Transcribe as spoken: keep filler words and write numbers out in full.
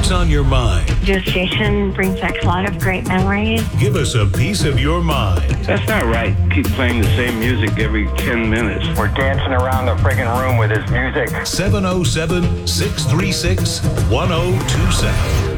What's on your mind? Your station brings back a lot of great memories. Give us a piece of your mind. That's not right. Keep playing the same music every ten minutes. We're dancing around the friggin' room with his music. seven oh seven, six three six, one oh two seven.